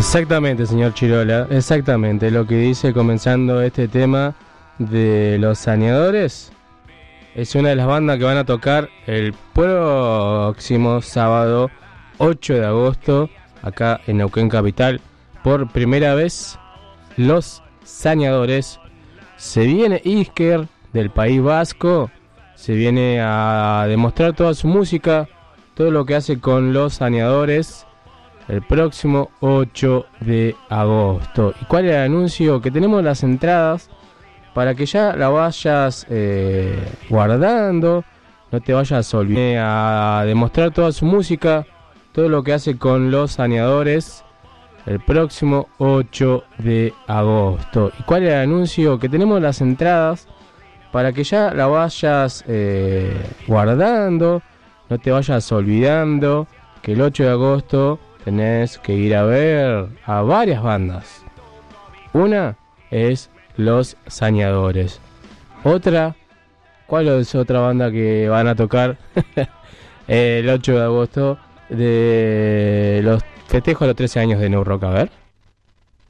Exactamente, señor Chirola, exactamente lo que dice comenzando este tema de Los Saneadores. Es una de las bandas que van a tocar el próximo sábado 8 de agosto acá en Neuquén Capital. Por primera vez, Los Saneadores. Se viene Isker del País Vasco, se viene a demostrar toda su música, todo lo que hace con Los Saneadores el próximo 8 de agosto. ¿Y cuál es el anuncio? Que tenemos las entradas para que ya la vayas guardando, no te vayas a olvidar a demostrar toda su música, todo lo que hace con Los Saneadores el próximo 8 de agosto. ¿Y cuál es el anuncio? Que tenemos las entradas para que ya la vayas guardando, no te vayas olvidando que el 8 de agosto tenés que ir a ver a varias bandas. Una es Los Saneadores. Otra, ¿cuál es otra banda que van a tocar el 8 de agosto de los festejos a los 13 años de New Rock? A ver.